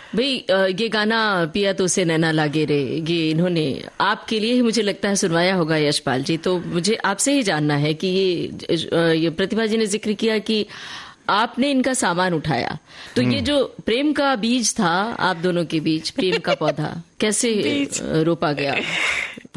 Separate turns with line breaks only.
भाई ये गाना पिया तो से नैना लागे रे, ये इन्होंने आपके लिए ही मुझे लगता है सुनवाया होगा यशपाल जी। तो मुझे आपसे ही जानना है कि ये प्रतिभा जी ने जिक्र किया कि आपने इनका सामान उठाया, तो ये जो प्रेम का बीज था आप दोनों के बीच, प्रेम का पौधा कैसे रोपा गया?